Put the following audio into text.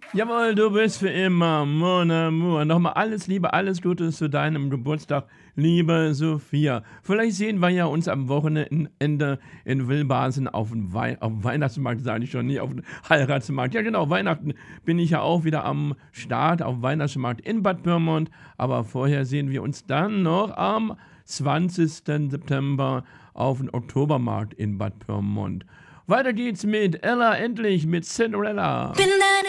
Jawohl, du bist für immer mon amour. Nochmal alles Liebe, alles Gute zu deinem Geburtstag, liebe Sophia. Vielleicht sehen wir ja uns am Wochenende in Wilbasen auf dem Weihnachtsmarkt, sage ich schon, nie auf dem Heiratsmarkt. Ja genau, Weihnachten bin ich ja auch wieder am Start auf dem Weihnachtsmarkt in Bad Pyrmont. Aber vorher sehen wir uns dann noch am 20. September auf dem Oktobermarkt in Bad Pyrmont. Weiter geht's mit Ella endlich mit Cinderella. Bin